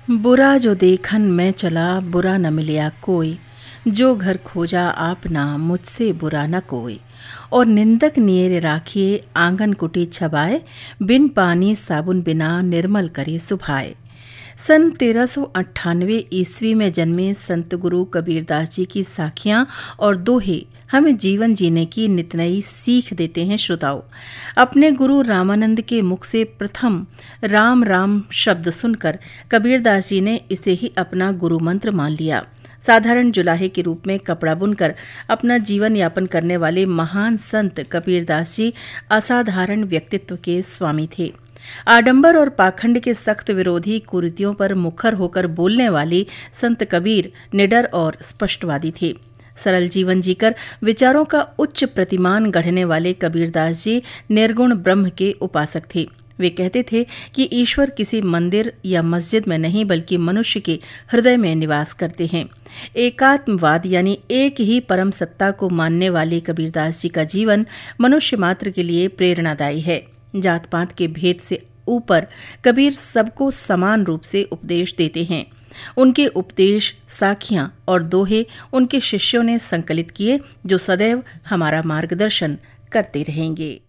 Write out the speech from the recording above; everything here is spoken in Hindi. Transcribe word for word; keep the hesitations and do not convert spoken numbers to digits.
बुरा जो देखन मैं चला, बुरा न मिलिया कोई। जो घर खोजा आपना, मुझसे बुरा न कोई। और निंदक नियर राखिए, आंगन कुटी छबाए। बिन पानी साबुन बिना, निर्मल करे सुभाए। सन तेरह सौ अट्ठानवे ईस्वी में जन्मे संत गुरु कबीरदास जी की साखियां और दोहे हमें जीवन जीने की नित नई सीख देते हैं। श्रोताओं, अपने गुरु रामानंद के मुख से प्रथम राम राम शब्द सुनकर कबीरदास जी ने इसे ही अपना गुरु मंत्र मान लिया। साधारण जुलाहे के रूप में कपड़ा बुनकर अपना जीवन यापन करने वाले महान संत कबीरदास जी असाधारण व्यक्तित्व के स्वामी थे। आडंबर और पाखंड के सख्त विरोधी कुरीतियों पर मुखर होकर बोलने वाले संत कबीर निडर और स्पष्टवादी थे। सरल जीवन जीकर विचारों का उच्च प्रतिमान गढ़ने वाले कबीरदास जी निर्गुण ब्रह्म के उपासक थे। वे कहते थे कि ईश्वर किसी मंदिर या मस्जिद में नहीं बल्कि मनुष्य के हृदय में निवास करते हैं। एकात्मवाद यानी एक ही परम सत्ता को मानने वाले कबीरदास जी का जीवन मनुष्य मात्र के लिए प्रेरणादायी है। जात पात के भेद से ऊपर कबीर सबको समान रूप से उपदेश देते हैं। उनके उपदेश, साखियां और दोहे उनके शिष्यों ने संकलित किए, जो सदैव हमारा मार्गदर्शन करते रहेंगे।